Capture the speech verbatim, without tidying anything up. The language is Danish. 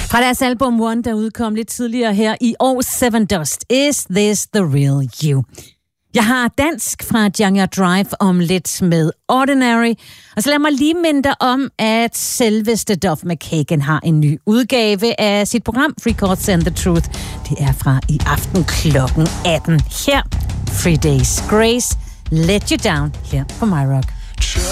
Fra deres album One, der udkom lidt tidligere her i år, Seven Dust, Is This The Real You? Jeg har dansk fra Django Drive om lidt med Ordinary. Og så lad mig lige minde dig om, at selveste Duff McKagan har en ny udgave af sit program Free Chords and the Truth. Det er fra i aften klokken atten. Her, Free Days Grace, Let You Down, her på MyRock. Try